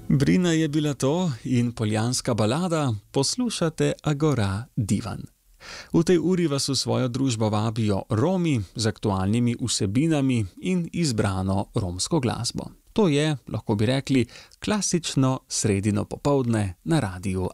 Brina je bila to in Poljanska balada, poslušate Agora Divan. V tej uri vas v svojo družbo vabijo Romi z aktualnimi vsebinami in izbrano romsko glasbo. To je, lahko bi rekli, klasično sredino popoldne na Radiu